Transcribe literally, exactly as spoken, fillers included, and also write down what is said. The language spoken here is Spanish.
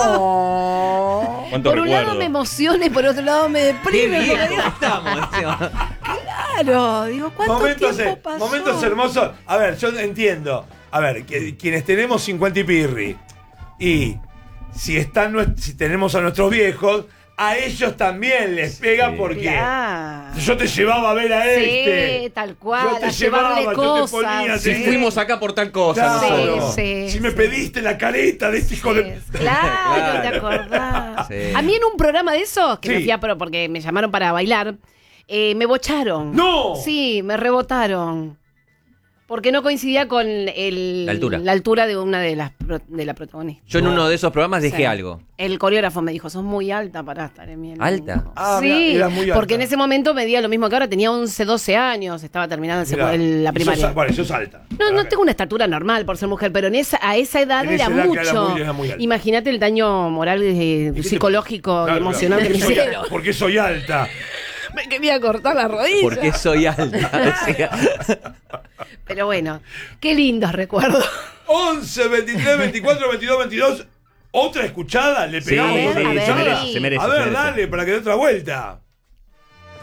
Oh. ¿Cuánto Por un recuerdo? lado me emociona y por otro lado me Qué deprime. viejo porque digo, estamos. claro, digo, ¿cuánto Momentos, tiempo eh, pasó? momentos hermosos. A ver, yo entiendo. A ver, que, quienes tenemos cincuenta y pirri. Y si están nues- si tenemos a nuestros viejos, a ellos también les pega Sí. porque Claro. yo te llevaba a ver a Sí, este. tal cual, Yo te a llevarle llevaba, yo te cosas, ponía. sí. Si fuimos acá por tal cosa, Claro. nosotros. Sí, si me sí. pediste la careta de este hijo de. Sí, Claro, ¿te Claro. acordás? Sí. A mí en un programa de esos, que Sí. me fui a pro porque me llamaron para bailar, eh, me bocharon. ¡No! Sí, me rebotaron. Porque no coincidía con el, La altura. la altura de una de las pro- de la protagonista. Yo en uno de esos programas dejé Sí. algo. El coreógrafo me dijo, sos muy alta para estar en mi elenco". ¿Alta? Ah, sí, mirá, eras muy alta. porque en ese momento medía lo mismo que ahora, tenía once, doce años, estaba terminando el secu- Mirá, el- la y primaria. sos- Bueno, sos alta. No, no tengo una estatura normal por ser mujer, pero en esa, a esa edad En era esa edad que mucho. era muy- era muy alta. Imagínate el daño moral, eh, ¿Y qué te- psicológico, Claro, y emocional claro. que me Porque soy- hicieron. Porque soy alta. Me quería cortar la rodilla. Porque soy alta. decía. Pero bueno, qué lindos recuerdos. once, veintitrés, veinticuatro, veintidós, veintidós. ¿Otra escuchada? ¿Le Sí, pegamos sí, otra a ver, se escuchada? merece, se merece. A ver, se merece. dale, para que dé otra vuelta.